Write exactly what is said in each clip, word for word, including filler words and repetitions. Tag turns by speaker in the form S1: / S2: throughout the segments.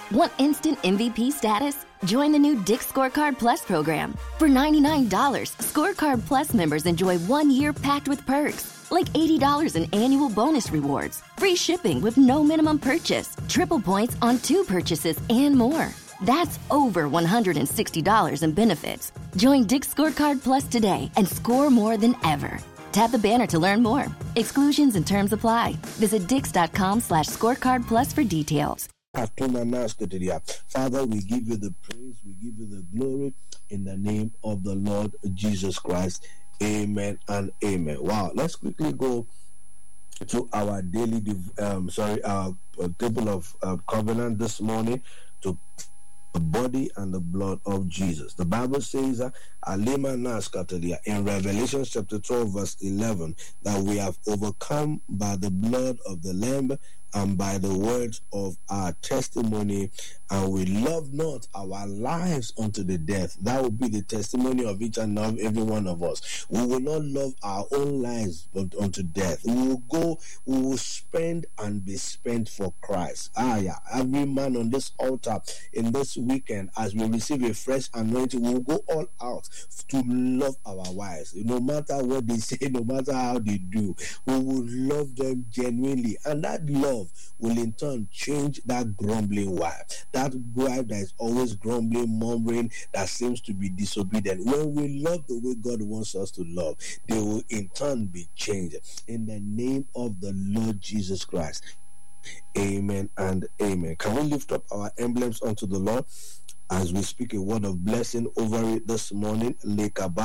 S1: Want instant M V P status? Join the new Dick's Scorecard Plus program. For ninety-nine dollars, Scorecard Plus members enjoy one year packed with perks, like eighty dollars in annual bonus rewards, free shipping with no minimum purchase, triple points on two purchases, and more. That's over one hundred sixty dollars in benefits. Join Dick's Scorecard Plus today and score more than ever. Tap the banner to learn more. Exclusions and terms apply. Visit dix.com slash scorecard plus for details.
S2: Father, we give you the praise, we give you the glory in the name of the Lord Jesus Christ. Amen and amen. Wow, let's quickly go to our daily, um, sorry, our uh, table of uh, covenant this morning to the body and the blood of Jesus. The Bible says uh, in Revelation chapter twelve verse eleven that we have overcome by the blood of the Lamb and by the words of our testimony, and we love not our lives unto the death. That will be the testimony of each and every one of us. We will not love our own lives but unto death. We will go, we will spend and be spent for Christ. Ah, yeah. Every man on this altar in this weekend, as we receive a fresh anointing, we will go all out to love our wives. No matter what they say, no matter how they do, we will love them genuinely. And that love will in turn change that grumbling wife, that wife that is always grumbling, murmuring, that seems to be disobedient. When we love the way God wants us to love, they will in turn be changed. In the name of the Lord Jesus Christ. Amen and amen. Can we lift up our emblems unto the Lord as we speak a word of blessing over it this morning? And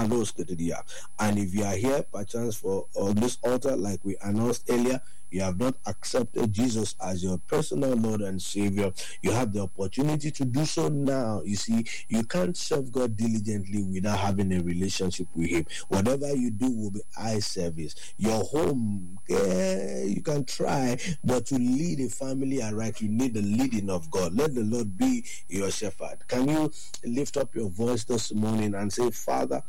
S2: if you are here perchance for on this altar, like we announced earlier, you have not accepted Jesus as your personal Lord and Savior, you have the opportunity to do so now. You see, you can't serve God diligently without having a relationship with Him. Whatever you do will be eye service. Your home, yeah, you can try, but to lead a family aright, you need the leading of God. Let the Lord be your shepherd. Can you lift up your voice this morning and say, Father,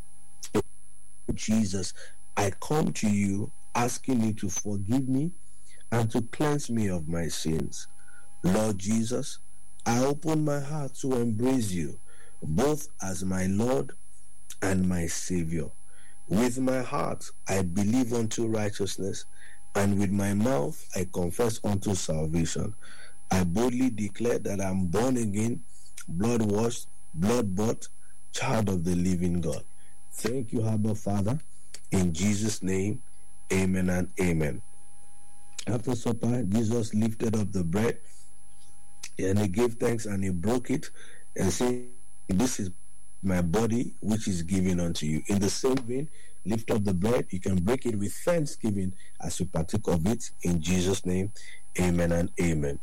S2: Jesus, I come to you asking you to forgive me and to cleanse me of my sins. Lord Jesus, I open my heart to embrace you, both as my Lord and my Savior. With my heart, I believe unto righteousness, and with my mouth, I confess unto salvation. I boldly declare that I'm born again, blood-washed, blood-bought, child of the living God. Thank you, Abba Father. In Jesus' name, amen and amen. After supper, Jesus lifted up the bread and he gave thanks and he broke it and said, this is my body which is given unto you. In the same vein, lift up the bread. You can break it with thanksgiving as you partake of it. In Jesus' name, amen and amen.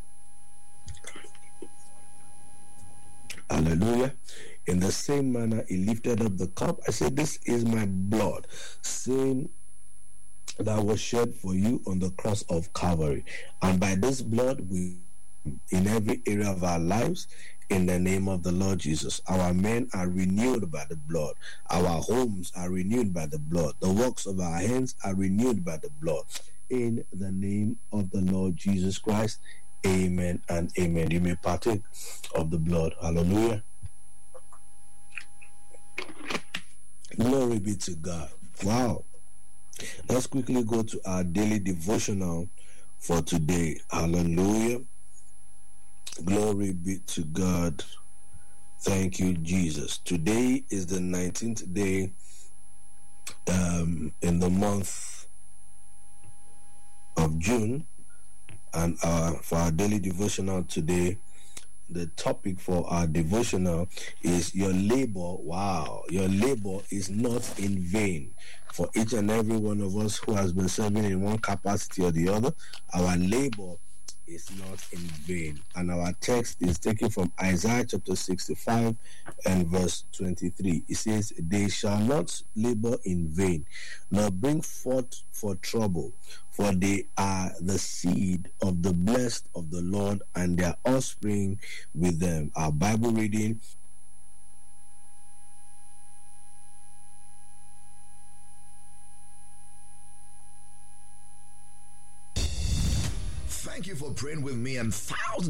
S2: Hallelujah. In the same manner, he lifted up the cup. I said, this is my blood, saying that was shed for you on the cross of Calvary. And by this blood, we, in every area of our lives, in the name of the Lord Jesus, our men are renewed by the blood. Our homes are renewed by the blood. The works of our hands are renewed by the blood. In the name of the Lord Jesus Christ, amen and amen. You may partake of the blood. Hallelujah. Glory be to God. Wow. Let's quickly go to our daily devotional for today. Hallelujah. Glory be to God. Thank you, Jesus. Today is the nineteenth day um, in the month of June. And uh, for our daily devotional today, the topic for our devotional is your labor. Wow, your labor is not in vain. For each and every one of us who has been serving in one capacity or the other, our labor is not in vain. And our text is taken from Isaiah chapter sixty-five and verse twenty-three. It says, they shall not labor in vain, nor bring forth for trouble, for they are the seed of the blessed of the Lord, and their offspring with them. Our Bible reading.
S3: Thank you for praying with me and thousands